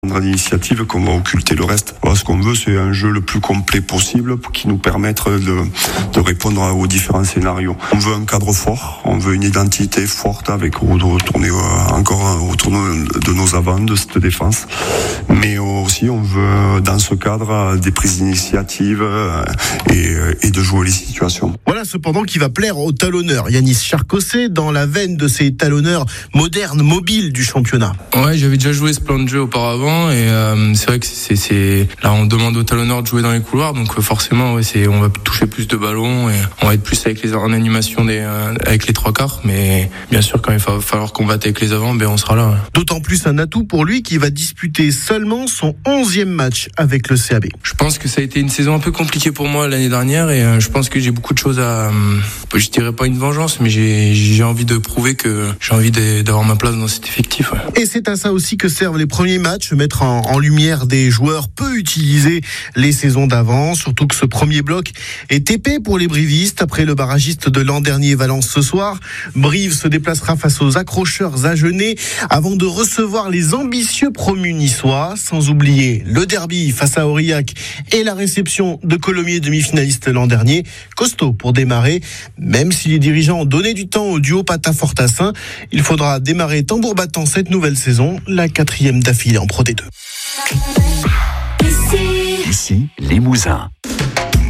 L'initiative qu'on va occulter le reste. Voilà, ce qu'on veut, c'est un jeu le plus complet possible qui nous permette de répondre aux différents scénarios. On veut un cadre fort, on veut une identité forte avec retourner encore autour de nos avants, de cette défense. Mais aussi, on veut dans ce cadre des prises d'initiative et de jouer les situations. Voilà cependant qui va plaire aux talonneurs. Yanis Charcosset, dans la veine de ces talonneurs modernes, mobiles du championnat. Ouais, j'avais déjà joué ce plan de jeu auparavant et c'est vrai que c'est là on demande aux talonneurs de jouer dans les couloirs, donc forcément on va toucher plus de ballons et on va être plus en animation avec les trois quarts, mais bien sûr quand il va falloir combattre avec les avants, on sera là. Ouais. D'autant plus un atout pour lui qui va disputer seulement son 11e match avec le CAB. Je pense que ça a été une saison un peu compliquée pour moi l'année dernière et je pense que j'ai beaucoup de choses je dirais pas une vengeance, mais j'ai envie de prouver que j'ai envie d'avoir ma place dans cet effectif. Ouais. Et c'est à ça aussi que servent les premiers matchs, mettre en lumière des joueurs peu utilisés les saisons d'avant, surtout que ce premier bloc est épais pour les brivistes. Après le barragiste de l'an dernier Valence ce soir, Brive se déplacera face aux accrocheurs agenais avant de recevoir les ambitieux promus niçois, sans oublier le derby face à Aurillac et la réception de Colomiers, demi-finaliste l'an dernier. Costaud pour démarrer, même si les dirigeants ont donné du temps au duo Pata-Fortassin, il faudra démarrer tambour battant cette nouvelle saison, la 4e d'affilée en Pro D2. Ici, Limousin.